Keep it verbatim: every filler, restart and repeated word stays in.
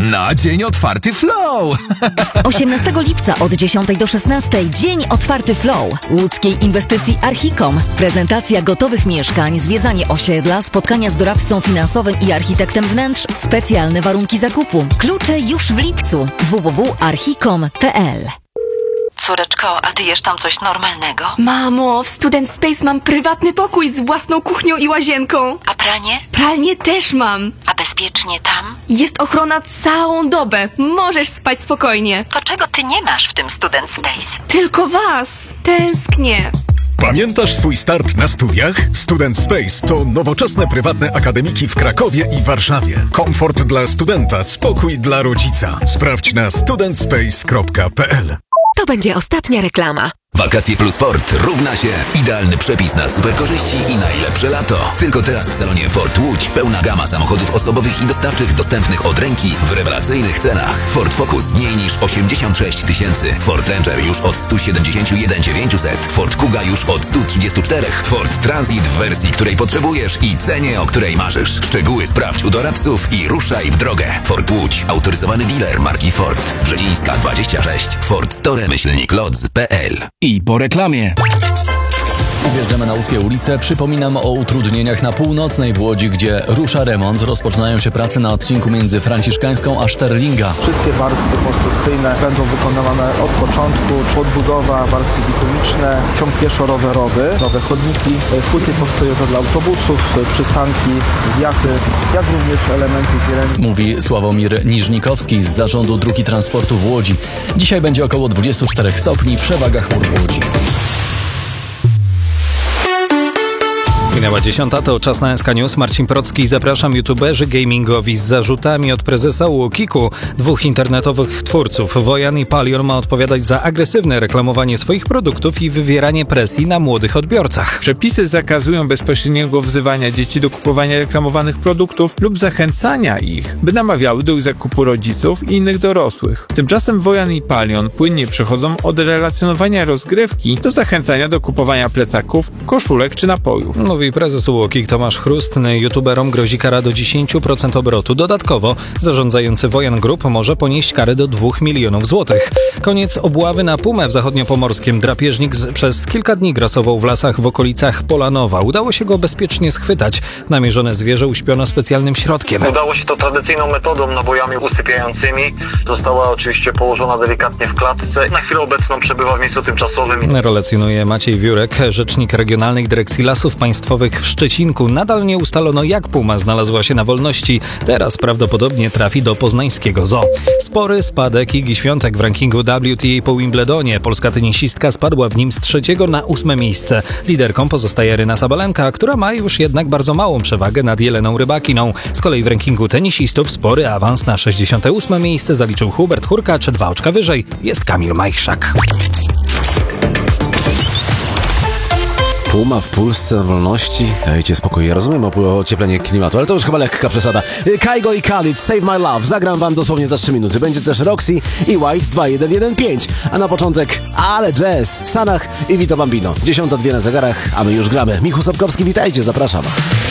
na Dzień Otwarty Flow. osiemnastego lipca od dziesiątej do szesnastej Dzień Otwarty Flow. Łódzkiej inwestycji Archicom. Prezentacja gotowych mieszkań, zwiedzanie osiedla, spotkania z doradcą finansowym i architektem wnętrz, specjalne warunki zakupu. Klucze już w lipcu. w w w kropka archicom kropka p l. Córeczko, a ty jesz tam coś normalnego? Mamo, w Student Space mam prywatny pokój z własną kuchnią i łazienką. A pranie? Pralnię też mam. A bezpiecznie tam? Jest ochrona całą dobę. Możesz spać spokojnie. To czego ty nie masz w tym Student Space? Tylko was. Tęsknię. Pamiętasz swój start na studiach? Student Space to nowoczesne prywatne akademiki w Krakowie i Warszawie. Komfort dla studenta, spokój dla rodzica. Sprawdź na student space kropka p l. To będzie ostatnia reklama. Wakacje plus Ford równa się idealny przepis na super korzyści i najlepsze lato. Tylko teraz w salonie Ford Łódź pełna gama samochodów osobowych i dostawczych dostępnych od ręki w rewelacyjnych cenach. Ford Focus mniej niż osiemdziesiąt sześć tysięcy. Ford Ranger już od sto siedemdziesiąt jeden tysięcy dziewięćset. Ford Kuga już od sto trzydzieści cztery. Ford Transit w wersji, której potrzebujesz i cenie, o której marzysz. Szczegóły sprawdź u doradców i ruszaj w drogę. Ford Łódź. Autoryzowany dealer marki Ford. Brzezińska dwadzieścia sześć. Ford Store myślnik lodz kropka p l. I po reklamie. Wjeżdżamy na łódzkie ulice. Przypominam o utrudnieniach na północnej w Łodzi, gdzie rusza remont. Rozpoczynają się prace na odcinku między Franciszkańską a Szterlinga. Wszystkie warstwy konstrukcyjne będą wykonywane od początku. Podbudowa, warstwy bitumiczne, ciąg pieszo-rowerowy, nowe chodniki, płyty postojowe dla autobusów, przystanki, wiachy, jak również elementy zieleni. Mówi Sławomir Niżnikowski z Zarządu Dróg i Transportu w Łodzi. Dzisiaj będzie około dwadzieścia cztery stopni, przewaga chmur w Łodzi. Minęła dziesiąta, to czas na S K News. Marcin Procki, zapraszam. YouTuberzy gamingowi z zarzutami od prezesa Łokiku. Dwóch internetowych twórców, Wojan i Palion, ma odpowiadać za agresywne reklamowanie swoich produktów i wywieranie presji na młodych odbiorcach. Przepisy zakazują bezpośredniego wzywania dzieci do kupowania reklamowanych produktów lub zachęcania ich, by namawiały do ich zakupu rodziców i innych dorosłych. Tymczasem Wojan i Palion płynnie przechodzą od relacjonowania rozgrywki do zachęcania do kupowania plecaków, koszulek czy napojów. Mówi prezes Łokik Tomasz Chrust. YouTuberom grozi kara do dziesięć procent obrotu. Dodatkowo zarządzający Wojan Group może ponieść karę do dwóch milionów złotych. Koniec obławy na pumę w zachodniopomorskim. Drapieżnik z, przez kilka dni grasował w lasach w okolicach Polanowa. Udało się go bezpiecznie schwytać. Namierzone zwierzę uśpiono specjalnym środkiem. Udało się to tradycyjną metodą, nabojami usypiającymi. Została oczywiście położona delikatnie w klatce. Na chwilę obecną przebywa w miejscu tymczasowym. Relacjonuje Maciej Wiórek, rzecznik Regionalnej Dyrekcji Lasów Państwowych w Szczecinku. Nadal nie ustalono, jak puma znalazła się na wolności. Teraz prawdopodobnie trafi do poznańskiego zoo. Spory spadek Igi Świątek w rankingu W T A po Wimbledonie. Polska tenisistka spadła w nim z trzeciego na ósme miejsce. Liderką pozostaje Aryna Sabalenka, która ma już jednak bardzo małą przewagę nad Jeleną Rybakiną. Z kolei w rankingu tenisistów spory awans na sześćdziesiąte ósme miejsce zaliczył Hubert Hurkacz. Dwa oczka wyżej jest Kamil Majchrzak. Puma w Polsce wolności? Dajcie spokój, ja rozumiem o ocieplenie klimatu, ale to już chyba lekka przesada. Kaigo i Khalid, Save My Love, zagram wam dosłownie za trzy minuty. Będzie też Roxy i White dwa jeden jeden pięć. A na początek, ale jazz, Sanach i Vito Bambino. Dziesiąta dwie na zegarach, a my już gramy. Michał Sapkowski, witajcie, zapraszam.